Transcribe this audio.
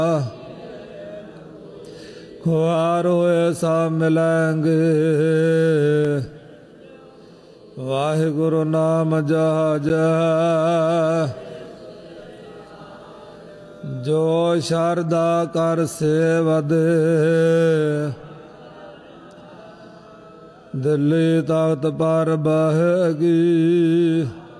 खुआर होए सा मिलेंगे। वाहिगुरु नाम जहाज जो शरदा कर सेवद। दिल्ली तख्त पर बहगी